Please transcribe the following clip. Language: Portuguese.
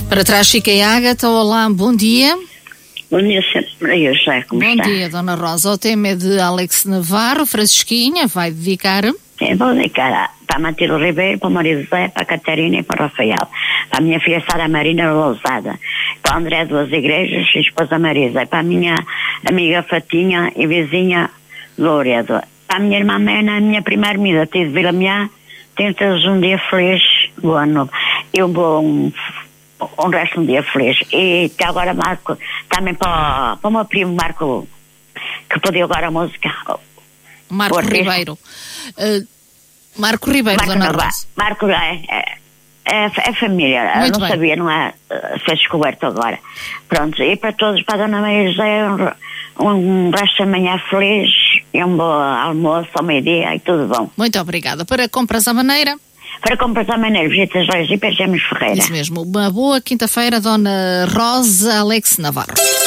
Para trás fica a Ágata. Olá, bom dia. Bom dia, Maria José, como está? Bom dia, Dona Rosa. O tema é de Alex Navarro, Francisquinha, vai dedicar? Vou dedicar para a Matilde Ribeiro, para o Maria José, para a Catarina e para o Rafael. Para a minha filha Sara Marina Lousada. Para o André Duas Igrejas e esposa Maria José. Para a minha amiga Fatinha e vizinha Louredo. Para a minha irmã Mena, a minha primeira amiga, de Vila Miá. Tentas um dia feliz, bom ano. Eu vou um resto um dia feliz. E que agora Marco, também para o meu primo Marco, que pediu agora a música. Marco Ribeiro. Marco Ribeiro, Dona Rosa. Marco é família. Muito Eu não bem. sabia, não é? Foi descoberto agora. Pronto, e para todos, para a Dona Maria José, um resto de manhã feliz e um bom almoço ao meio-dia e tudo bom. Muito obrigada. Para compras à maneira? Para compras à maneira, Visitas Reis e Pergemos Ferreira. Isso mesmo. Uma boa quinta-feira, Dona Rosa Alex Navarro.